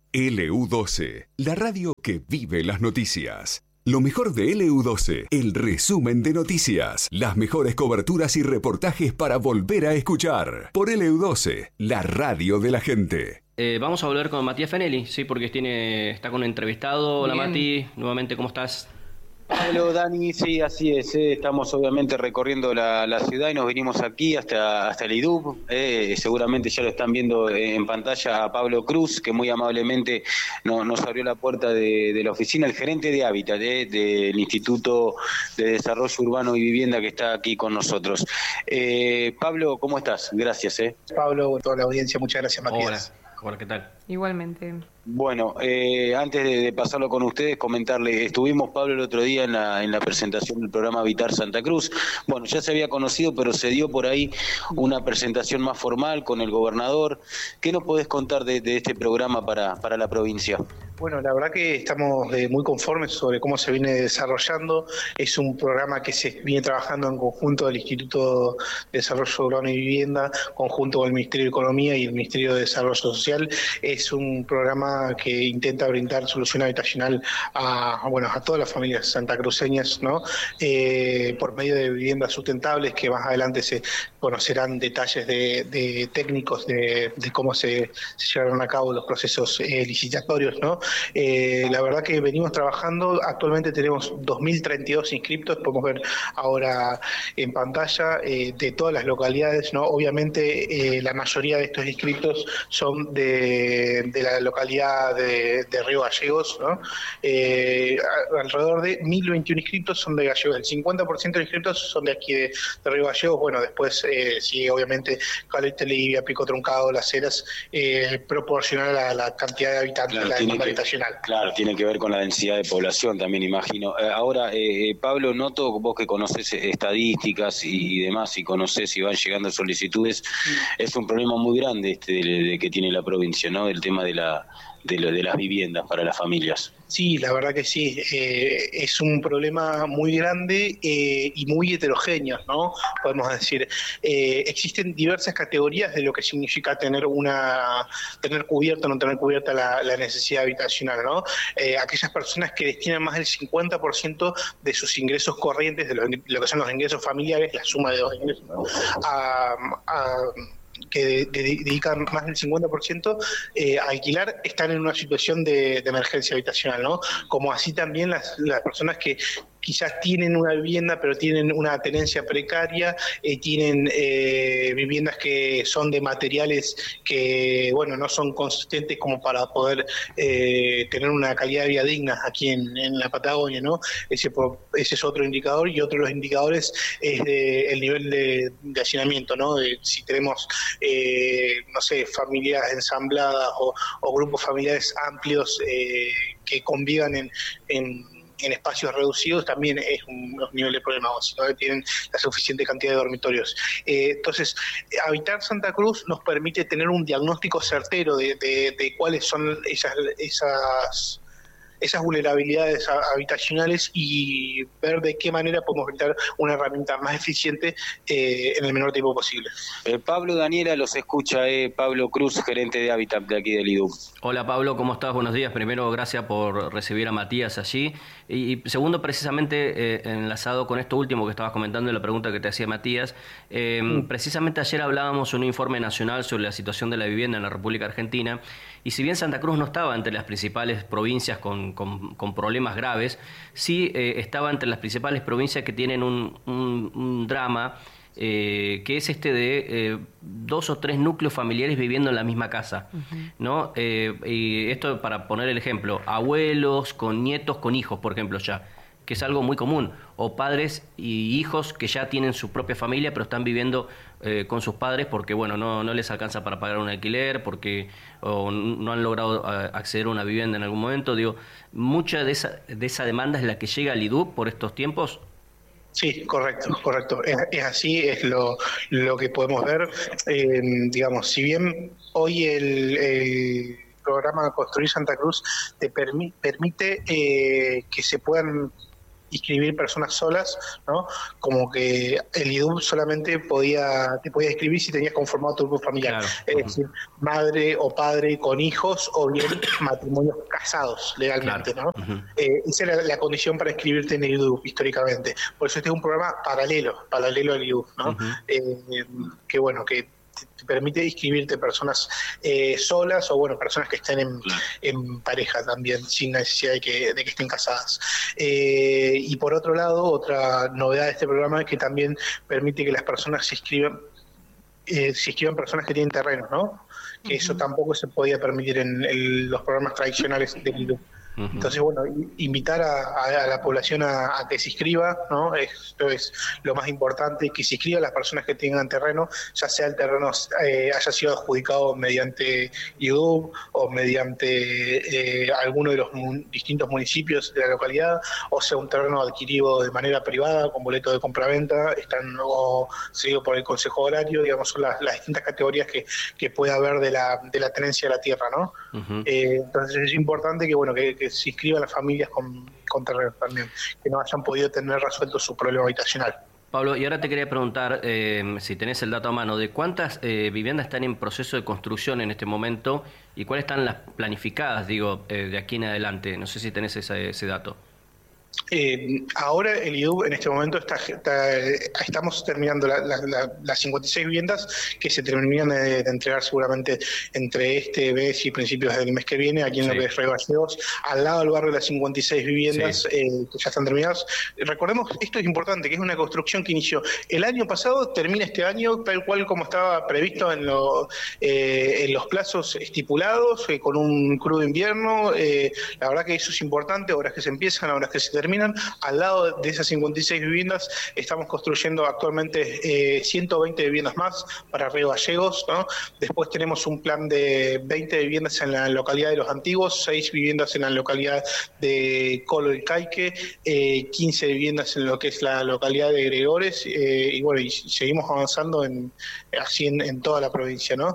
LU12, la radio que vive las noticias. Lo mejor de LU12, el resumen de noticias. Las mejores coberturas y reportajes para volver a escuchar. Por LU12, la radio de la gente. Vamos a volver con Matías Fenelli, sí, porque está con un entrevistado. Hola Mati, nuevamente, ¿cómo estás? Hola Dani, sí, así es, estamos obviamente recorriendo la ciudad y nos venimos aquí hasta el IDUB. Seguramente ya lo están viendo en pantalla a Pablo Cruz, que muy amablemente nos abrió la puerta de la oficina, el gerente de Hábitat del Instituto de Desarrollo Urbano y Vivienda, que está aquí con nosotros. Pablo, ¿cómo estás? Gracias. Pablo, toda la audiencia, muchas gracias, Matías. Hola, ¿qué tal? Igualmente. Bueno, antes de pasarlo con ustedes, comentarles, estuvimos, Pablo, el otro día en la presentación del programa Habitar Santa Cruz. Bueno, ya se había conocido, pero se dio por ahí una presentación más formal con el gobernador. ¿Qué nos podés contar de este programa para la provincia? Bueno, la verdad que estamos muy conformes sobre cómo se viene desarrollando. Es un programa que se viene trabajando en conjunto del Instituto de Desarrollo Urbano y Vivienda, conjunto con el Ministerio de Economía y el Ministerio de Desarrollo Social. Es un programa que intenta brindar solución habitacional a todas las familias santacruceñas, ¿no? Por medio de viviendas sustentables, que más adelante se conocerán detalles de técnicos de cómo se llevaron a cabo los procesos licitatorios, ¿no? La verdad que venimos trabajando, actualmente tenemos 2.032 inscriptos, podemos ver ahora en pantalla, de todas las localidades, ¿no? Obviamente la mayoría de estos inscriptos son de la localidad de Río Gallegos, ¿no? Alrededor de 1.021 inscriptos son de Gallegos, el 50% de inscriptos son de aquí de Río Gallegos. Bueno, después sigue obviamente Caleta, Livia, Pico Truncado, Las Heras, proporcional a la cantidad de habitantes, claro, la demanda habitacional. Claro, tiene que ver con la densidad de población también, imagino. Ahora, Pablo, noto, vos que conocés estadísticas y demás, y conocés y van llegando solicitudes, es un problema muy grande de que tiene la provincia, ¿no? El tema de las viviendas para las familias. Sí, la verdad que sí, es un problema muy grande y muy heterogéneo, ¿no? Podemos decir, existen diversas categorías de lo que significa tener cubierta o no tener cubierta la necesidad habitacional, ¿no? Aquellas personas que destinan más del 50% de sus ingresos corrientes, de lo que son los ingresos familiares, la suma de dos ingresos, ¿no? Que dedican más del 50% a alquilar, están en una situación de emergencia habitacional, ¿no? Como así también las personas que quizás tienen una vivienda pero tienen una tenencia precaria, tienen viviendas que son de materiales que, bueno, no son consistentes como para poder tener una calidad de vida digna aquí en la Patagonia, ¿no? Ese es otro indicador, y otro de los indicadores es el nivel de hacinamiento, ¿no? Si tenemos no sé, familias ensambladas o grupos familiares amplios que convivan en espacios reducidos, también es un nivel de problema, si no tienen la suficiente cantidad de dormitorios. Entonces, Habitar Santa Cruz nos permite tener un diagnóstico certero de cuáles son esas vulnerabilidades habitacionales y ver de qué manera podemos brindar una herramienta más eficiente en el menor tiempo posible. Pablo, Daniela los escucha, Pablo Cruz, gerente de Hábitat de aquí del IDUB. Hola Pablo, ¿cómo estás? Buenos días. Primero, gracias por recibir a Matías allí. Y segundo, precisamente enlazado con esto último que estabas comentando y la pregunta que te hacía Matías, precisamente ayer hablábamos de un informe nacional sobre la situación de la vivienda en la República Argentina, y si bien Santa Cruz no estaba entre las principales provincias con problemas graves, sí estaba entre las principales provincias que tienen un drama, que es de 2 o 3 núcleos familiares viviendo en la misma casa, ¿no? Y esto para poner el ejemplo, abuelos con nietos con hijos, por ejemplo, ya, que es algo muy común, o padres y hijos que ya tienen su propia familia pero están viviendo con sus padres porque bueno no les alcanza para pagar un alquiler, porque o no han logrado acceder a una vivienda en algún momento. Digo, mucha de esa demanda es la que llega al IDUB por estos tiempos. Sí, correcto. Es así, es lo que podemos ver. Digamos, si bien hoy el programa Construir Santa Cruz te permite que se puedan inscribir personas solas, ¿no? Como que el IDUB solamente te podía inscribir si tenías conformado tu grupo familiar. Claro. Es decir, madre o padre con hijos o bien matrimonios casados legalmente, Claro. ¿no? Esa era la condición para inscribirte en el IDUB históricamente. Por eso este es un programa paralelo al IDUB, ¿no? Que bueno, que te permite inscribirte personas solas o bueno, personas que estén en pareja también, sin necesidad de que estén casadas. Y por otro lado, otra novedad de este programa es que también permite que las personas se inscriban personas que tienen terrenos, ¿no? Que eso tampoco se podía permitir en los programas tradicionales del IDUB. Entonces, bueno, invitar a la población a que se inscriba, ¿no? Esto es lo más importante, que se inscriban las personas que tengan terreno, ya sea el terreno haya sido adjudicado mediante IDUB o mediante alguno de los distintos municipios de la localidad, o sea un terreno adquirido de manera privada con boleto de compraventa, o seguido por el Consejo Horario, digamos, son las distintas categorías que puede haber de la tenencia de la tierra, ¿no? Entonces es importante que, bueno, que se inscriban las familias con terreno también, que no hayan podido tener resuelto su problema habitacional. Pablo, y ahora te quería preguntar, si tenés el dato a mano, de cuántas viviendas están en proceso de construcción en este momento y cuáles están las planificadas, digo, de aquí en adelante. No sé si tenés ese dato. Ahora el IDUB en este momento estamos terminando las 56 viviendas que se terminan de entregar seguramente entre este mes y principios del mes que viene aquí en lo que es Río Gallegos, al lado del barrio de las 56 viviendas que ya están terminadas. Recordemos, esto es importante, que es una construcción que inició el año pasado, termina este año tal cual como estaba previsto en los plazos estipulados, con un crudo invierno. La verdad que eso es importante, obras que se empiezan, obras que se terminan. Al lado de esas 56 viviendas estamos construyendo actualmente 120 viviendas más para Río Gallegos, ¿no? Después tenemos un plan de 20 viviendas en la localidad de Los Antiguos, 6 viviendas en la localidad de Colo del Caique, 15 viviendas en lo que es la localidad de Gregores, y bueno, y seguimos avanzando así en toda la provincia, ¿no?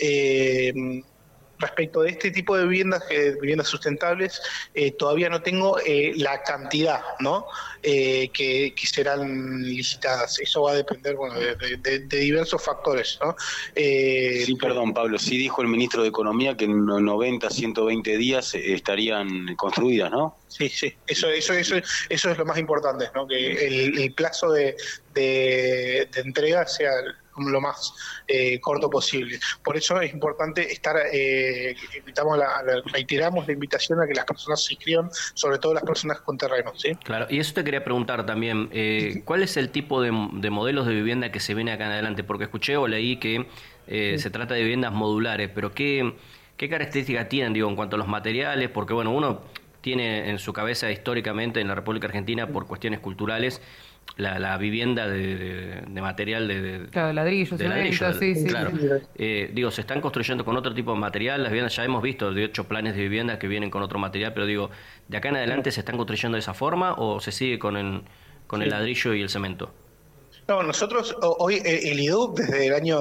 Respecto de este tipo de viviendas sustentables, todavía no tengo la cantidad, ¿no? Que serán licitadas. Eso va a depender, bueno, de diversos factores, ¿no? Sí, perdón, Pablo, sí dijo el ministro de Economía que en 90, 120 días estarían construidas, ¿no? Sí, eso es lo más importante, ¿no? Que el plazo de entrega sea lo más corto posible. Por eso es importante reiteramos la invitación a que las personas se inscriban, sobre todo las personas con terreno, ¿sí? Claro, y eso te quería preguntar también, ¿cuál es el tipo de modelos de vivienda que se viene acá en adelante? Porque escuché o leí que se trata de viviendas modulares, pero ¿qué características tienen, digo, en cuanto a los materiales? Porque, bueno, uno tiene en su cabeza históricamente en la República Argentina, por cuestiones culturales, la vivienda de material claro, ladrillo, cemento, sí. Claro. Digo, se están construyendo con otro tipo de material, las viviendas ya hemos visto, de hecho, planes de vivienda que vienen con otro material, pero digo, ¿de acá en adelante se están construyendo de esa forma o se sigue con el ladrillo y el cemento? No, nosotros hoy el IDUB desde el año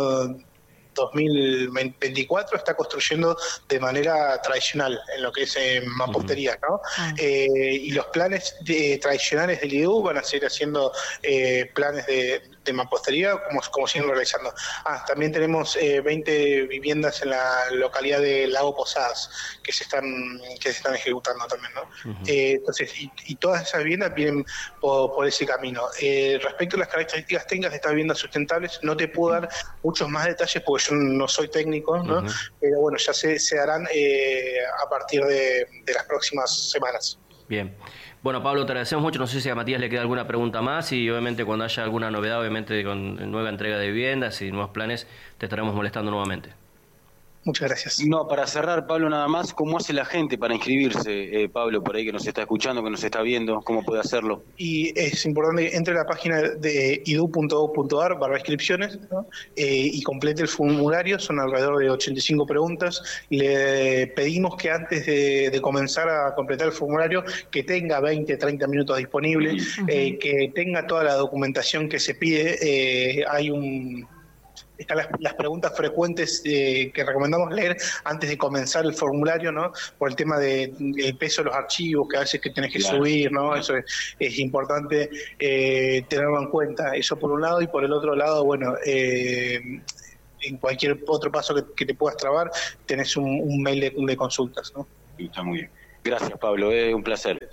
2024 está construyendo de manera tradicional en lo que es mampostería, ¿no? Y los planes tradicionales del IDU van a seguir haciendo planes de mampostería como siguen realizando. También tenemos 20 viviendas en la localidad de Lago Posadas que se están ejecutando también, ¿no? Entonces, y todas esas viviendas vienen por ese camino. Respecto a las características técnicas de estas viviendas sustentables, no te puedo dar muchos más detalles porque yo no soy técnico, ¿no? Pero bueno, ya se harán a partir de las próximas semanas. Bien. Bueno, Pablo, te agradecemos mucho. No sé si a Matías le queda alguna pregunta más y obviamente cuando haya alguna novedad, obviamente con nueva entrega de viviendas y nuevos planes, te estaremos molestando nuevamente. Muchas gracias. No, para cerrar, Pablo, nada más, ¿cómo hace la gente para inscribirse? Pablo, por ahí que nos está escuchando, que nos está viendo, ¿cómo puede hacerlo? Y es importante que entre a la página de idu.gov.ar/inscripciones, ¿no? Y complete el formulario, son alrededor de 85 preguntas. Le pedimos que antes de comenzar a completar el formulario, que tenga 20, 30 minutos disponibles, que tenga toda la documentación que se pide. Hay están las preguntas frecuentes que recomendamos leer antes de comenzar el formulario, ¿no? Por el tema del peso de los archivos, que a veces que tenés que subir, ¿no? Eso es importante tenerlo en cuenta. Eso por un lado, y por el otro lado, bueno, en cualquier otro paso que te puedas trabar, tenés un mail de consultas, ¿no? Está muy bien. Gracias, Pablo, un placer.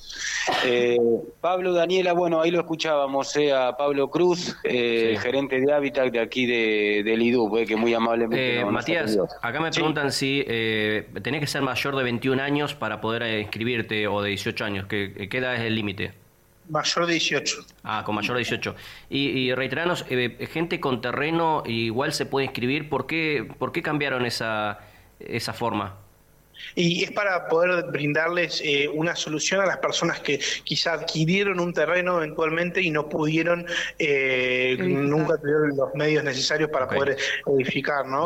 Pablo, Daniela, bueno, ahí lo escuchábamos, a Pablo Cruz, gerente de Hábitat de aquí del IDUB, que muy amablemente... Matías, acá me preguntan si tenés que ser mayor de 21 años para poder inscribirte, o de 18 años. ¿Qué edad es el límite? Mayor de 18. Ah, con mayor de 18. Y reiteranos, gente con terreno igual se puede inscribir. ¿Por qué cambiaron esa forma? Y es para poder brindarles una solución a las personas que quizá adquirieron un terreno eventualmente y no pudieron, nunca tuvieron los medios necesarios para poder edificar, ¿no?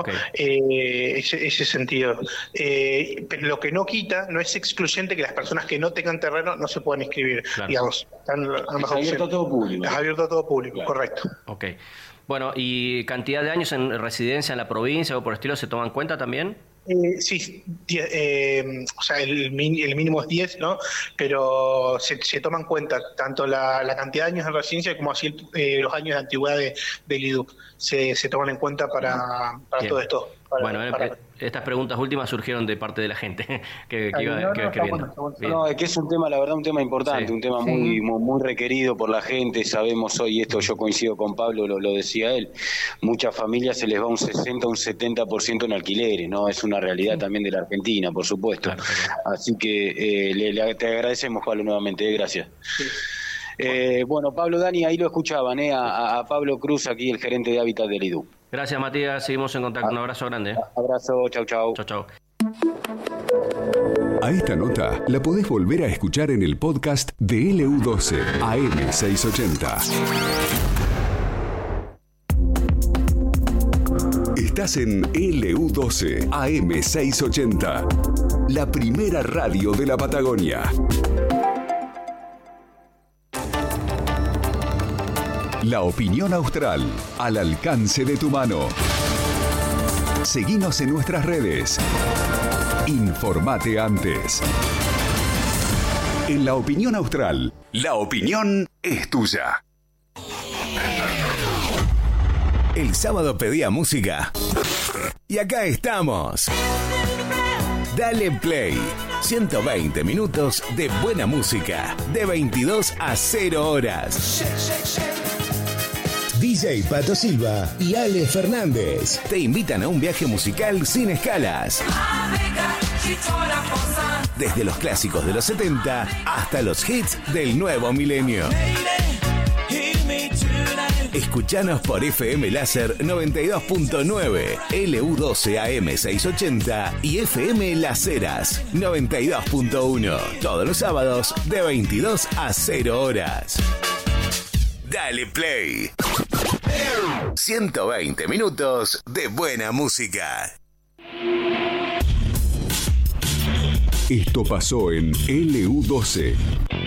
Ese sentido. Pero lo que no quita, no es excluyente que las personas que no tengan terreno no se puedan inscribir, digamos. Es abierto a todo público. Es abierto a todo público, correcto. Ok. Bueno, ¿y cantidad de años en residencia en la provincia o por el estilo se toman en cuenta también? Sí, o sea, el mínimo es 10, ¿no? Pero se toma en cuenta tanto la cantidad de años en residencia como así los años de antigüedad del IDUB. Se toman en cuenta para todo esto. Estas preguntas últimas surgieron de parte de la gente que iba escribiendo. No, es que es un tema, la verdad, un tema importante, un tema muy requerido por la gente. Sabemos hoy, esto yo coincido con Pablo, lo decía él, muchas familias se les va un 60, un 70% en alquileres, ¿no? Es una realidad también de la Argentina, por supuesto. Claro. Así que te agradecemos, Pablo, nuevamente, gracias. Bueno, Pablo, Dani, ahí lo escuchaban, a Pablo Cruz, aquí el gerente de Hábitat del IDUB. Gracias, Matías, seguimos en contacto. Un abrazo grande. Abrazo, chau. Chau. A esta nota la podés volver a escuchar en el podcast de LU12 AM680. Estás en LU12 AM680, la primera radio de la Patagonia. La opinión austral, al alcance de tu mano. Seguinos en nuestras redes. Informate antes. En La Opinión Austral, la opinión es tuya. El sábado pedía música. Y acá estamos. Dale Play. 120 minutos de buena música. De 22 a 0 horas. DJ Pato Silva y Ale Fernández te invitan a un viaje musical sin escalas. Desde los clásicos de los 70 hasta los hits del nuevo milenio. Escuchanos por FM Láser 92.9, LU12 AM680 y FM Las Heras 92.1. Todos los sábados de 22 a 0 horas. Dale Play. 120 minutos de buena música. Esto pasó en LU12.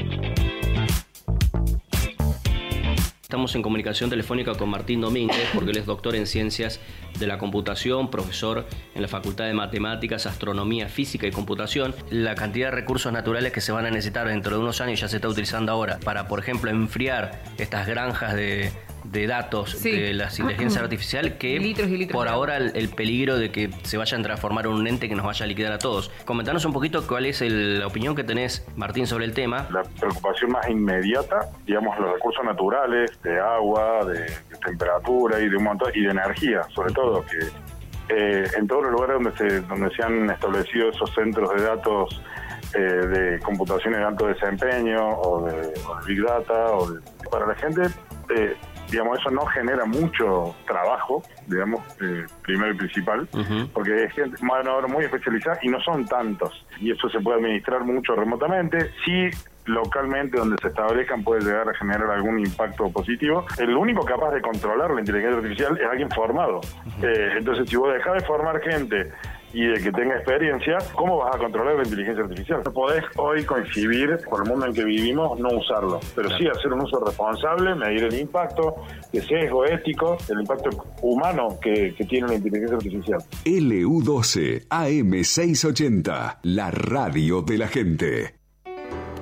Estamos en comunicación telefónica con Martín Domínguez, porque él es doctor en Ciencias de la Computación, profesor en la Facultad de Matemáticas, Astronomía, Física y Computación. La cantidad de recursos naturales que se van a necesitar dentro de unos años ya se está utilizando ahora para, por ejemplo, enfriar estas granjas de datos de la inteligencia artificial, que litros y litros por ahora el peligro de que se vayan a transformar en un ente que nos vaya a liquidar a todos. Comentanos un poquito cuál es la opinión que tenés, Martín, sobre el tema. La preocupación más inmediata, digamos, los recursos naturales, de agua, de temperatura y de un montón, y de energía, sobre todo, que en todos los lugares donde se han establecido esos centros de datos de computaciones de alto desempeño o de Big Data, para la gente, digamos, eso no genera mucho trabajo, digamos, primero y principal, porque es gente muy especializada y no son tantos, y eso se puede administrar mucho remotamente. Sí, localmente donde se establezcan puede llegar a generar algún impacto positivo. El único capaz de controlar la inteligencia artificial es alguien formado. Entonces, si vos dejás de formar gente y de que tenga experiencia, ¿cómo vas a controlar la inteligencia artificial? No podés hoy coincidir, por el mundo en que vivimos, no usarlo, pero sí hacer un uso responsable, medir el impacto, de sesgo ético, el impacto humano que tiene la inteligencia artificial. LU12 AM680, la radio de la gente.